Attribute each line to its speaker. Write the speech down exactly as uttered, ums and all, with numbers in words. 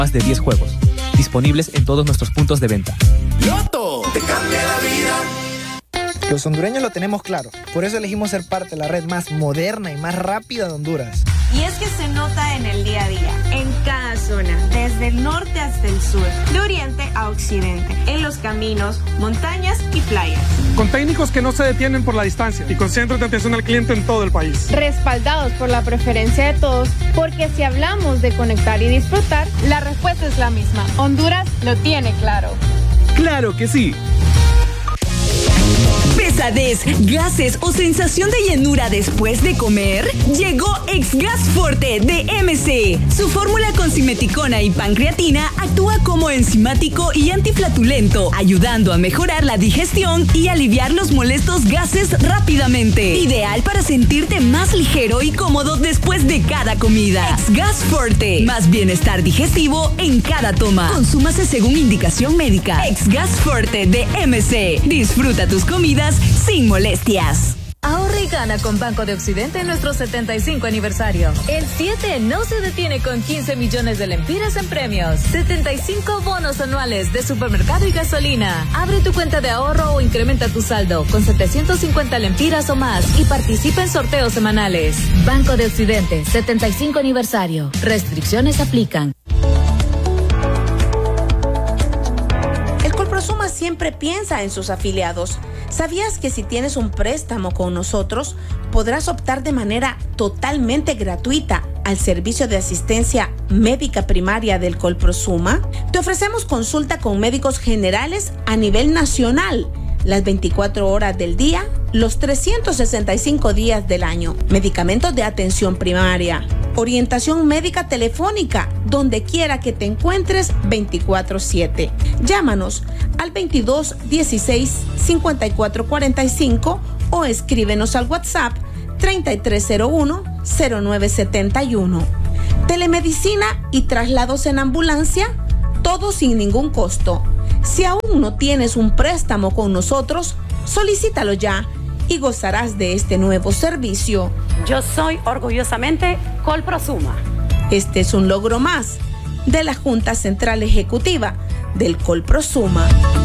Speaker 1: Más de diez juegos, disponibles en todos nuestros puntos de venta.
Speaker 2: Loto, te cambia la vida.
Speaker 3: Los hondureños lo tenemos claro, por eso elegimos ser parte de la red más moderna y más rápida de Honduras.
Speaker 4: Y es que se nota en el día a día, en cada zona, desde el norte hasta el sur, de oriente a occidente, en los caminos, montañas y playas.
Speaker 5: Con técnicos que no se detienen por la distancia y con centros de atención al cliente en todo el país.
Speaker 6: Respaldados por la preferencia de todos, porque si hablamos de conectar y disfrutar, la respuesta es la misma. Honduras lo tiene claro.
Speaker 7: ¡Claro que sí! ¿Pesadez, gases o sensación de llenura después de comer? Llegó Exgas Forte de M C. Su fórmula con simeticona y pancreatina actúa como enzimático y antiflatulento, ayudando a mejorar la digestión y aliviar los molestos gases rápidamente. Ideal para sentirte más ligero y cómodo después de cada comida. Exgas Forte, más bienestar digestivo en cada toma. Consúmase según indicación médica. Exgas Forte de M C. Disfruta tus comidas sin molestias.
Speaker 8: Ahorra y gana con Banco de Occidente en nuestro setenta y cinco aniversario. El siete no se detiene con quince millones de lempiras en premios. setenta y cinco bonos anuales de supermercado y gasolina. Abre tu cuenta de ahorro o incrementa tu saldo con setecientos cincuenta lempiras o más y participa en sorteos semanales. Banco de Occidente, setenta y cinco aniversario. Restricciones aplican.
Speaker 9: El Colprosuma siempre piensa en sus afiliados. ¿Sabías que si tienes un préstamo con nosotros, podrás optar de manera totalmente gratuita al servicio de asistencia médica primaria del Colprosuma? Te ofrecemos consulta con médicos generales a nivel nacional, las veinticuatro horas del día, los trescientos sesenta y cinco días del año. Medicamentos de atención primaria. Orientación médica telefónica, donde quiera que te encuentres, veinticuatro siete. Llámanos al veintidós dieciséis cincuenta y cuatro cuarenta y cinco o escríbenos al WhatsApp treinta y tres cero uno cero nueve setenta y uno. Telemedicina y traslados en ambulancia, todo sin ningún costo. Si aún no tienes un préstamo con nosotros, solicítalo ya y gozarás de este nuevo servicio.
Speaker 10: Yo soy orgullosamente Colprosuma.
Speaker 9: Este es un logro más de la Junta Central Ejecutiva del Colprosuma.